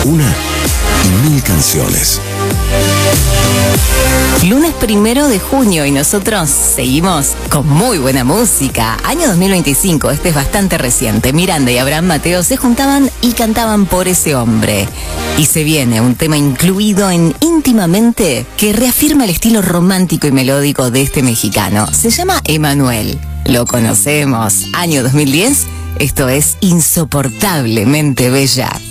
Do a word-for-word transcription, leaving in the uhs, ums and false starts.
Una y mil canciones. Lunes primero de junio y nosotros seguimos con muy buena música. Año dos mil veinticinco, este es bastante reciente. Miranda y Abraham Mateo se juntaban y cantaban por ese hombre. Y se viene un tema incluido en Íntimamente que reafirma el estilo romántico y melódico de este mexicano. Se llama Emanuel. Lo conocemos. Año dos mil diez, esto es Insoportablemente Bella.